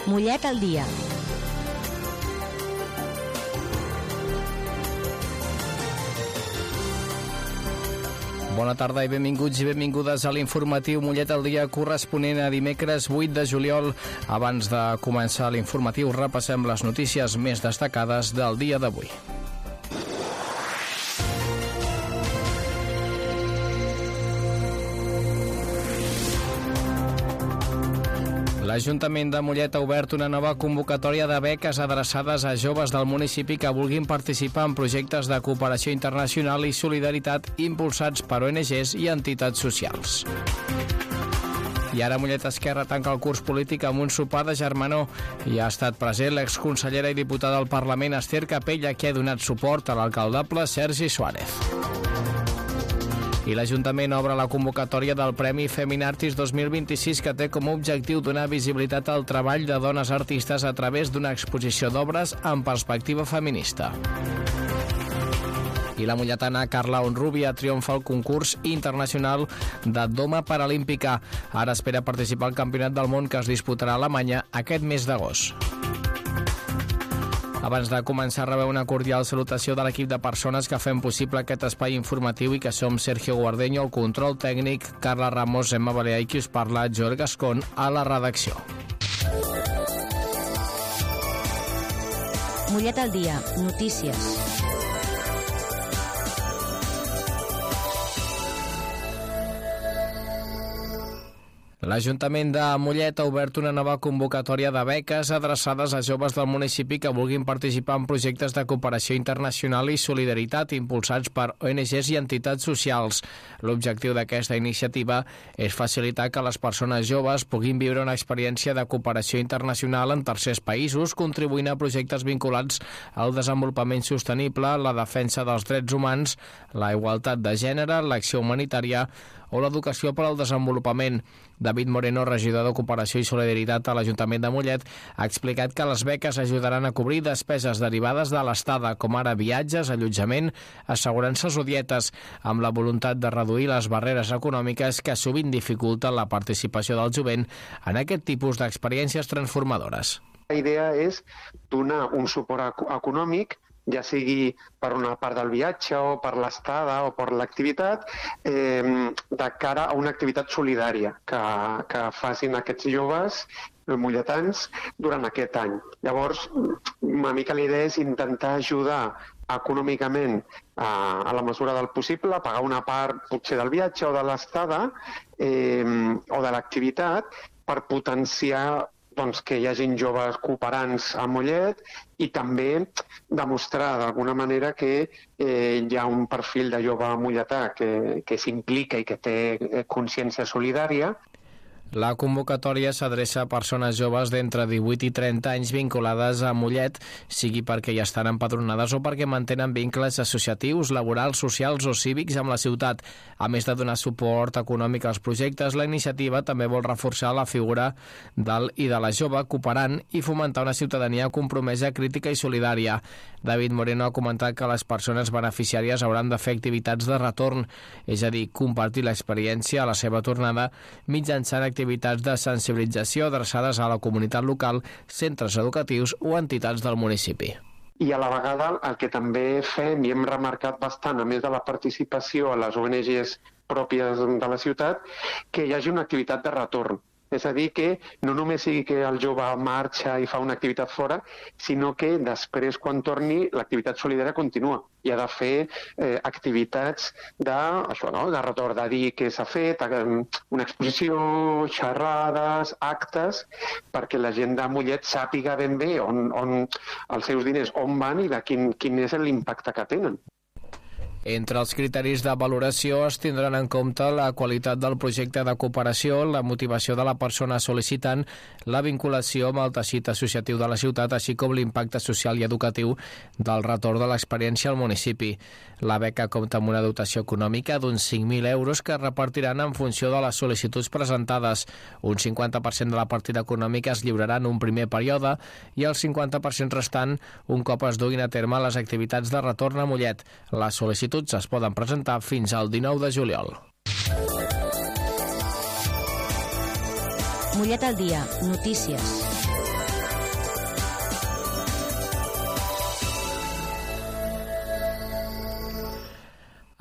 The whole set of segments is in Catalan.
Mollet al dia. Bona tarda i benvinguts i benvingudes a l'informatiu Mollet al dia corresponent a dimecres 8 de juliol. Abans de començar l'informatiu repassem les notícies més destacades del dia d'avui. L'Ajuntament de Mollet ha obert una nova convocatòria de beques adreçades a joves del municipi que vulguin participar en projectes de cooperació internacional i solidaritat impulsats per ONGs i entitats socials. I ara Mollet Esquerra tanca el curs polític amb un sopar de germanor. Hi ha estat present l'exconsellera i diputada del Parlament Esther Capella, que ha donat suport a l'alcaldable Sergi Suárez. I l'Ajuntament obre la convocatòria del Premi Feminartis 2026, que té com a objectiu donar visibilitat al treball de dones artistes a través d'una exposició d'obres amb perspectiva feminista. I la molletana Carla Honrubia triomfa al concurs internacional de doma paralímpica. Ara espera participar al Campionat del Món, que es disputarà a Alemanya aquest mes d'agost. Abans de començar, rebeu una cordial salutació de l'equip de persones que fem possible aquest espai informatiu i que som Sergio Guardeño, el control tècnic, Carla Ramos, Emma Baleà i qui us parla, Joel Gascon, a la redacció. Mollet al dia. Notícies. L'Ajuntament de Mollet ha obert una nova convocatòria de beques adreçades a joves del municipi que vulguin participar en projectes de cooperació internacional i solidaritat impulsats per ONGs i entitats socials. L'objectiu d'aquesta iniciativa és facilitar que les persones joves puguin viure una experiència de cooperació internacional en tercers països, contribuint a projectes vinculats al desenvolupament sostenible, la defensa dels drets humans, la igualtat de gènere, l'acció humanitària o l'educació per al desenvolupament. David Moreno, regidor de Cooperació i Solidaritat a l'Ajuntament de Mollet, ha explicat que les beques ajudaran a cobrir despeses derivades de l'estada, com ara viatges, allotjament, assegurances o dietes, amb la voluntat de reduir les barreres econòmiques que sovint dificulten la participació del jovent en aquest tipus d'experiències transformadores. La idea és donar un suport econòmic, ja sigui per una part del viatge o per l'estada o per l'activitat, de cara a una activitat solidària que facin aquests joves molletans durant aquest any. Llavors, una mica la idea és intentar ajudar econòmicament a la mesura del possible, a pagar una part potser del viatge o de l'estada o de l'activitat per potenciar que hi hagin joves cooperants a Mollet i també demostrar d'alguna manera que hi ha un perfil de jove molletà que s'implica i que té consciència solidària. La convocatòria s'adreça a persones joves d'entre 18 i 30 anys vinculades a Mollet, sigui perquè ja estan empadronades o perquè mantenen vincles associatius, laborals, socials o cívics amb la ciutat. A més de donar suport econòmic als projectes, la iniciativa també vol reforçar la figura del i de la jove cooperant i fomentar una ciutadania compromesa, crítica i solidària. David Moreno ha comentat que les persones beneficiàries hauran de fer activitats de retorn, és a dir, compartir l'experiència a la seva tornada mitjançant activitats de sensibilització adreçades a la comunitat local, centres educatius o entitats del municipi. I a la vegada el que també fem i hem remarcat bastant, a més de la participació a les ONGs pròpies de la ciutat, que hi hagi una activitat de retorn. És a dir, que no només sigui que el jove marxa i fa una activitat fora, sinó que després, quan torni, l'activitat solidària continua. I ha de fer activitats de retorn, de dir què s'ha fet, una exposició, xerrades, actes, perquè la gent de Mollet sàpiga ben bé on els seus diners on van i de quin és l'impacte que tenen. Entre els criteris de valoració es tindran en compte la qualitat del projecte de cooperació, la motivació de la persona sol·licitant, la vinculació amb el teixit associatiu de la ciutat, així com l'impacte social i educatiu del retorn de l'experiència al municipi. La beca compta amb una dotació econòmica d'uns 5.000 euros que es repartiran en funció de les sol·licituds presentades. Un 50% de la partida econòmica es lliurarà en un primer període i el 50% restant un cop es duguin a terme les activitats de retorn a Mollet. Les sol·licituds es poden presentar fins al 19 de juliol. Mollet al dia. Notícies.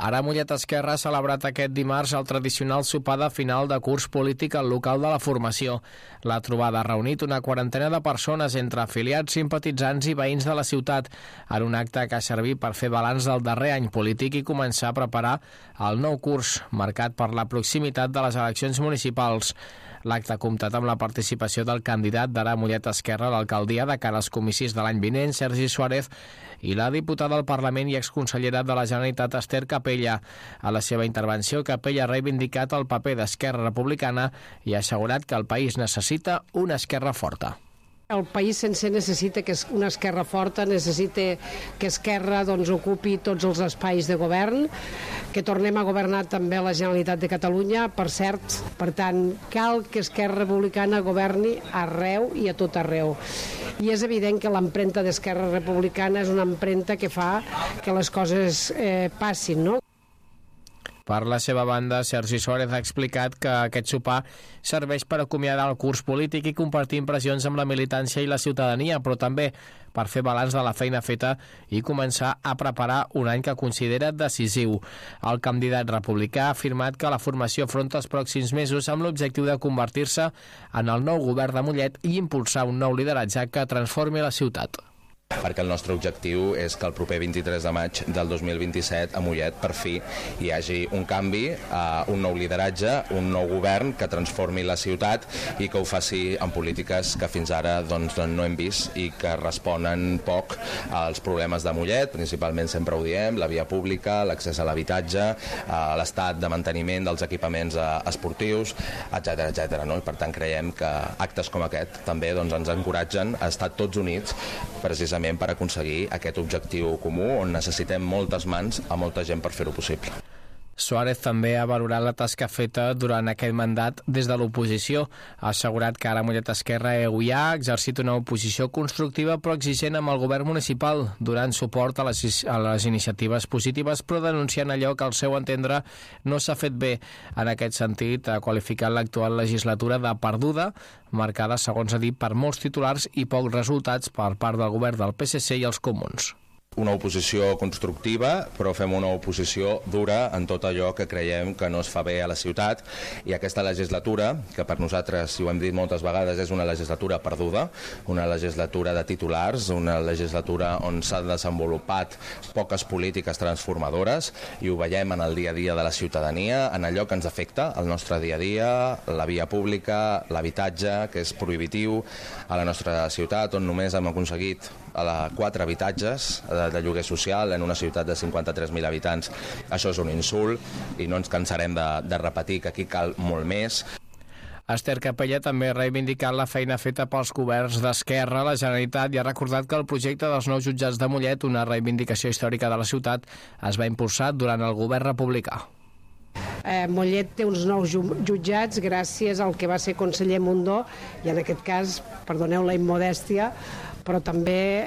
Ara Mollet Esquerra ha celebrat aquest dimarts el tradicional sopar de final de curs polític al local de la formació. La trobada ha reunit una quarantena de persones entre afiliats, simpatitzants i veïns de la ciutat en un acte que ha servit per fer balanç del darrer any polític i començar a preparar el nou curs, marcat per la proximitat de les eleccions municipals. L'acte ha comptat amb la participació del candidat d'Ara Mollet Esquerra a l'alcaldia de cara als comicis de l'any vinent, Sergi Suárez, i la diputada al Parlament i exconsellera de la Generalitat, Esther Capella. A la seva intervenció, Capella ha reivindicat el paper d'Esquerra Republicana i ha assegurat que el país necessita una esquerra forta. El país sencer necessita que una esquerra forta, necessita que Esquerra ocupi tots els espais de govern, que tornem a governar també la Generalitat de Catalunya, per cert. Per tant, cal que Esquerra Republicana governi arreu i a tot arreu. I és evident que l'empremta d'Esquerra Republicana és una empremta que fa que les coses passin, no? Per la seva banda, Sergi Suárez ha explicat que aquest sopar serveix per acomiadar el curs polític i compartir impressions amb la militància i la ciutadania, però també per fer balanç de la feina feta i començar a preparar un any que considera decisiu. El candidat republicà ha afirmat que la formació afronta els pròxims mesos amb l'objectiu de convertir-se en el nou govern de Mollet i impulsar un nou lideratge que transformi la ciutat. Perquè el nostre objectiu és que el proper 23 de maig del 2027 a Mollet, per fi, hi hagi un canvi, un nou lideratge, un nou govern que transformi la ciutat i que ho faci amb polítiques que fins ara no hem vist i que responen poc als problemes de Mollet, principalment sempre ho diem, la via pública, l'accés a l'habitatge, l'estat de manteniment dels equipaments esportius, etc. No? I per tant creiem que actes com aquest també ens encoratgen a estar tots units precisament per aconseguir aquest objectiu comú on necessitem moltes mans a molta gent per fer-ho possible. Suárez també ha valorat la tasca feta durant aquest mandat des de l'oposició. Ha assegurat que ara Mollet Esquerra ha exercit una oposició constructiva però exigent amb el govern municipal, donant suport a les iniciatives positives però denunciant allò que al seu entendre no s'ha fet bé. En aquest sentit, ha qualificat l'actual legislatura de perduda, marcada, segons ha dit, per molts titulars i pocs resultats per part del govern del PSC i els comuns. Una oposició constructiva, però fem una oposició dura en tot allò que creiem que no es fa bé a la ciutat, i aquesta legislatura, que per nosaltres, i ho hem dit moltes vegades, és una legislatura perduda, una legislatura de titulars, una legislatura on s'han desenvolupat poques polítiques transformadores, i ho veiem en el dia a dia de la ciutadania, en allò que ens afecta, el nostre dia a dia, la via pública, l'habitatge, que és prohibitiu a la nostra ciutat, on només hem aconseguit 4 habitatges de lloguer social en una ciutat de 53.000 habitants. Això és un insult i no ens cansarem de repetir que aquí cal molt més. Esther Capella també ha reivindicat la feina feta pels governs d'Esquerra a la Generalitat i ha recordat que el projecte dels nous jutjats de Mollet, una reivindicació històrica de la ciutat, es va impulsar durant el govern republicà. Mollet té uns nous jutjats gràcies al que va ser conseller Mundó, i en aquest cas, perdoneu la immodèstia, però també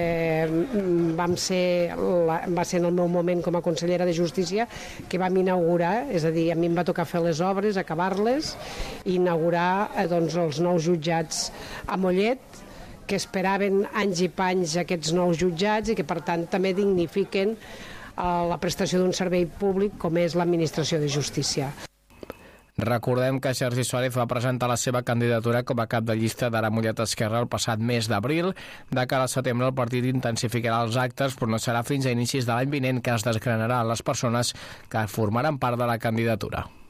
va ser en el meu moment com a consellera de Justícia que vam inaugurar, és a dir, a mi em va tocar fer les obres, acabar-les, i inaugurar els nous jutjats a Mollet, que esperaven anys i panys aquests nous jutjats i que per tant també dignifiquen la prestació d'un servei públic com és l'administració de justícia. Recordem que Sergi Suárez va presentar la seva candidatura com a cap de llista d'Ara Mollet Esquerra el passat mes d'abril. De cara al setembre el partit intensificarà els actes, però no serà fins a inicis de l'any vinent que es desgranarà les persones que formaran part de la candidatura.